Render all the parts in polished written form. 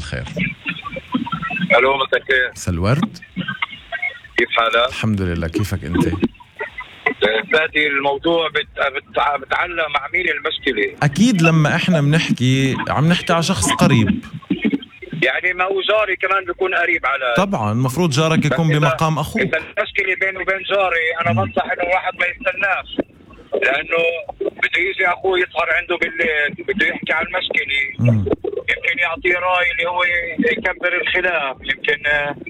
الخير. الو مساء الخير. مساء الورد. كيف حالك؟ الحمد لله، كيفك انت؟ فادي الموضوع بتعلق مع مين المشكلة؟ اكيد لما احنا بنحكي عم نحكي على شخص قريب، يعني ما هو جاري كمان بيكون قريب علي. طبعا المفروض جارك يكون بمقام اخوك. اذا المشكلة بيني وبين جاري انا بنصح انه الواحد ما يستناش، لانه بده يجي اخوه يسهر عنده بالليل، بده يحكي عن المشكلة، يمكن يعطيه رأي اللي هو يكبر الخلاف، يمكن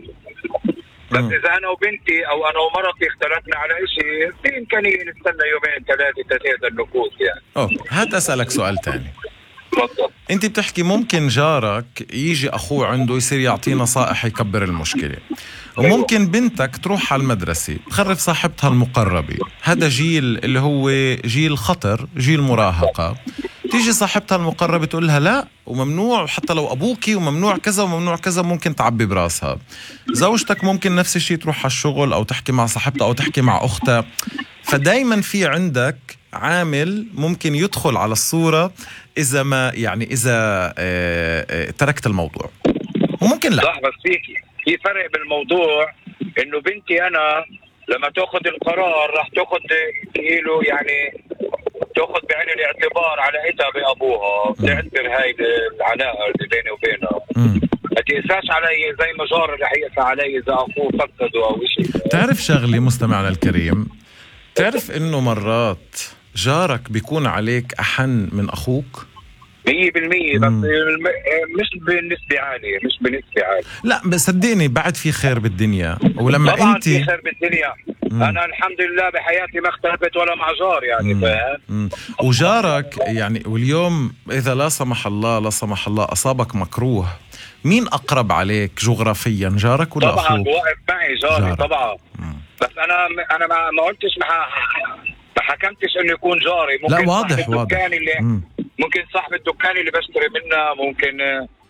بس إذا أنا وبنتي أو أنا ومرتي اختلفنا على إشي في إمكانية نستنى يومين ثلاثة تزيد النفوس يعني. هات أسألك سؤال تاني. تفضل. أنت بتحكي ممكن جارك يجي أخوه عنده يصير يعطيه نصائح يكبر المشكلة، وممكن بنتك تروح على المدرسة تخرف صاحبتها المقربة، هذا جيل اللي هو جيل خطر، جيل مراهقة. تيجي صاحبتها المقربة تقول لها لا وممنوع، وحتى لو أبوكي وممنوع كذا وممنوع كذا، ممكن تعبي براسها. زوجتك ممكن نفس الشيء تروح على الشغل أو تحكي مع صاحبتها أو تحكي مع أختها. فدايما في عندك عامل ممكن يدخل على الصورة إذا ما يعني إذا تركت الموضوع، وممكن لا. صح، بس في فرق بالموضوع إنه بنتي أنا لما تأخذ القرار راح تأخذ كيلو، يعني تأخذ بعين الاعتبار علاقتها بأبوها، بتعتبر هاي العلاقة اللي بيني وبينها. ما تقساش علي زي ما جار رح يقسى علي إذا أخوه فقده أو شيء. تعرف شغلي مستمعنا الكريم، تعرف إنه مرات جارك بيكون عليك أحن من أخوك 100%، بس مش بنسبة عالية، مش بنسبة عالية. لا بس صدقني بعد في خير بالدنيا، ولما طبعا انت في خير بالدنيا. انا الحمد لله بحياتي ما اختلفت ولا مع جار يعني فاهم. وجارك يعني، واليوم اذا لا سمح الله لا سمح الله اصابك مكروه، مين اقرب عليك جغرافيا، جارك ولا طبعا اخوك؟ بوقف معي جاري طبعا. بس انا ما قلتش ما حكمتش انه يكون جاري. ممكن لا واضح صاحب الدكان اللي ممكن صاحب الدكان اللي بشتري منه، ممكن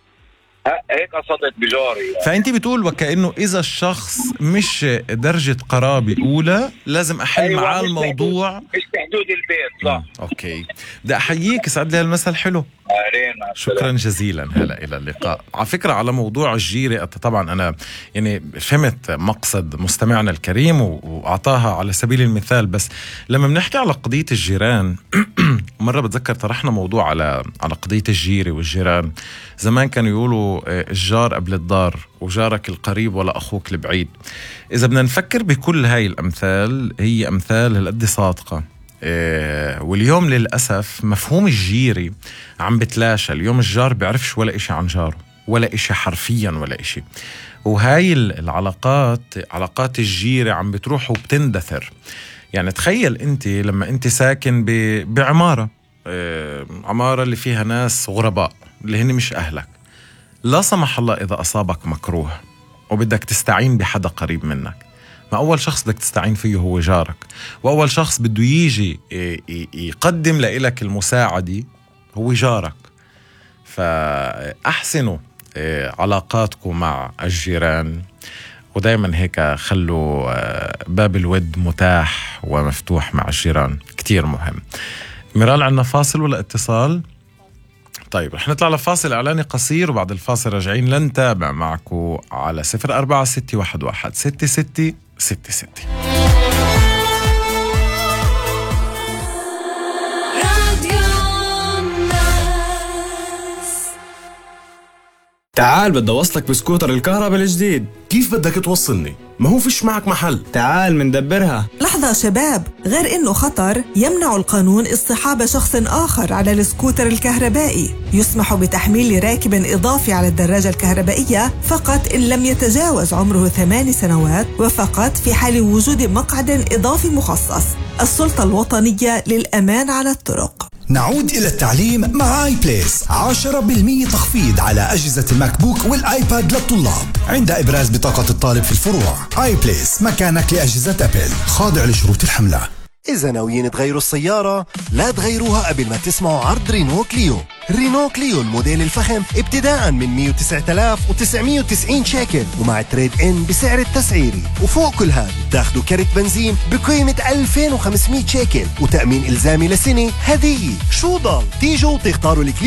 هيك قصدت بجاري يعني. فأنت بتقول وكأنه إذا الشخص مش درجة قرابة أولى لازم أحل معاه الموضوع، مش بحدود البيت. صح. أوكي، بدي أحييك، سعد لي هالمثل حلو. شكرا جزيلا. هلا إلى اللقاء. على فكرة على موضوع الجيرة، طبعا أنا يعني فهمت مقصد مستمعنا الكريم وأعطاها على سبيل المثال، بس لما بنحكي على قضية الجيران مرة بتذكر طرحنا موضوع على قضية الجيرة والجيران. زمان كانوا يقولوا الجار قبل الدار، وجارك القريب ولا أخوك البعيد. إذا بدنا نفكر بكل هاي الأمثال، هي أمثال هالقد صادقة. واليوم للأسف مفهوم الجيري عم بتلاشى. اليوم الجار بيعرفش ولا إشي عن جاره، ولا إشي حرفيا ولا إشي. وهاي العلاقات، علاقات الجيرة عم بتروح وبتندثر. يعني تخيل أنت لما أنت ساكن بعمارة، عمارة اللي فيها ناس غرباء اللي هن مش أهلك، لا سمح الله إذا أصابك مكروه وبدك تستعين بحدا قريب منك، ما أول شخص بدك تستعين فيه هو جارك، وأول شخص بده يجي يقدم لإلك المساعدة هو جارك. فأحسنوا علاقاتكم مع الجيران، ودايما هيك خلوا باب الود متاح ومفتوح مع الجيران، كتير مهم. ميرال، عنا فاصل ولا اتصال؟ طيب رح نطلع لفاصل إعلاني قصير، وبعد الفاصل راجعين لنتابع معكم على 04-611-6666. تعال بدي أوصلك بسكوتر الكهرباء الجديد. كيف بدك توصلني؟ ما هو فيش معك محل. تعال مندبرها. لحظة شباب، غير إنه خطر يمنع القانون اصطحاب شخص آخر على السكوتر الكهربائي. يسمح بتحميل راكب إضافي على الدراجة الكهربائية فقط إن لم يتجاوز عمره 8 سنوات، وفقط في حال وجود مقعد إضافي مخصص. السلطة الوطنية للأمان على الطرق. نعود إلى التعليم مع آي بليس. 10% تخفيض على أجهزة الماك بوك والآيباد للطلاب عند إبراز بطاقة الطالب في الفروع. آي بليس مكانك لأجهزة أبل، خاضع لشروط الحملة. إذا ناويين تغيروا السيارة لا تغيروها قبل ما تسمعوا عرض رينو كليو. رينو كليو الموديل الفخم ابتداء من 109,990 شيكل، ومع تريد إن بسعر التسعيري. وفوق كل هذا تاخدوا كرت بنزين بقيمة 2500 شيكل وتأمين إلزامي لسنة هدية. شو ضل؟ تيجوا تختاروا الكليو